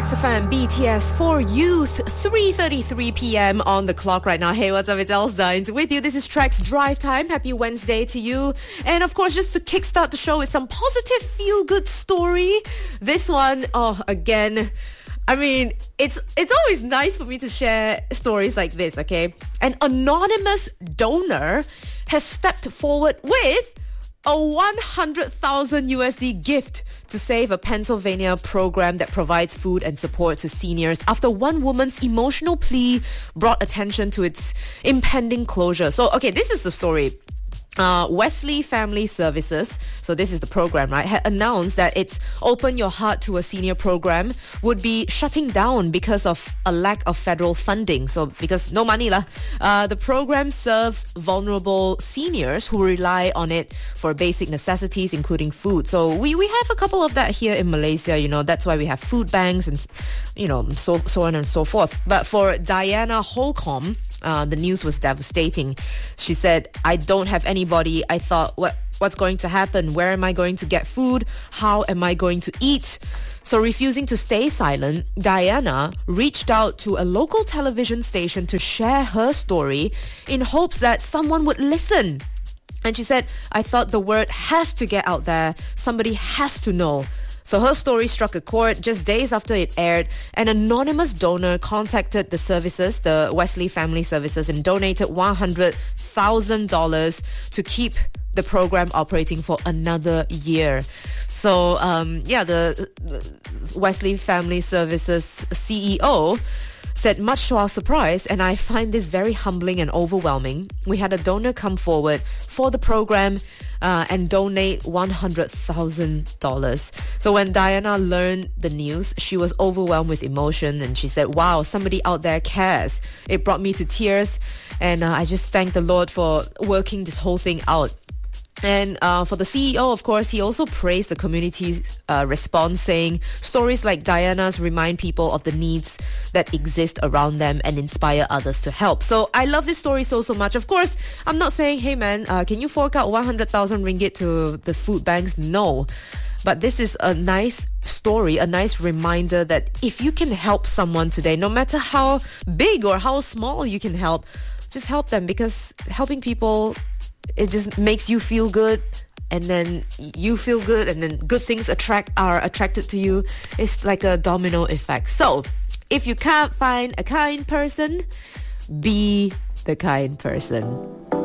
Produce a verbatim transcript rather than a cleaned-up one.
X F M, B T S for Youth, three thirty-three p.m. on the clock right now. Hey, what's up? It's Els Dines with you. This is Track's Drive Time. Happy Wednesday to you. And of course, just to kickstart the show with some positive feel-good story. This one, oh, again, I mean, it's it's always nice for me to share stories like this, okay? An anonymous donor has stepped forward with a one hundred thousand U S D gift to save a Pennsylvania program that provides food and support to seniors after one woman's emotional plea brought attention to its impending closure. So, okay, this is the story. Uh, Wesley Family Services, so this is the program, right, had announced that its Open Your Heart to a Senior program would be shutting down because of a lack of federal funding. So because no money lah. Uh, the program serves vulnerable seniors who rely on it for basic necessities, including food. So we, we have a couple of that here in Malaysia, you know, that's why we have food banks and, you know, so, so on and so forth. But for Diana Holcomb, Uh, the news was devastating. She said, I don't have anybody. I thought, what what's going to happen? Where am I going to get food? How am I going to eat? So refusing to stay silent, Diana reached out to a local television station to share her story in hopes that someone would listen. And she said, I thought the word has to get out there. Somebody has to know. So her story struck a chord. Just days after it aired, an anonymous donor contacted the services, the Wesley Family Services, and donated one hundred thousand dollars to keep the program operating for another year. So, um, yeah, the Wesley Family Services C E O said, much to our surprise, and I find this very humbling and overwhelming, we had a donor come forward for the program uh, and donate one hundred thousand dollars. So when Diana learned the news, she was overwhelmed with emotion, and she said, wow, somebody out there cares. It brought me to tears, and uh, I just thank the Lord for working this whole thing out. And uh, for the C E O, of course, he also praised the community's uh, response, saying stories like Diana's remind people of the needs that exist around them and inspire others to help. So I love this story so, so much. Of course, I'm not saying, hey man, uh, can you fork out one hundred thousand ringgit to the food banks? No. But this is a nice story, a nice reminder that if you can help someone today, no matter how big or how small you can help, just help them, because helping people, it just makes you feel good, and then you feel good, and then good things attract are attracted to you. It's like a domino effect. So if you can't find a kind person, be the kind person.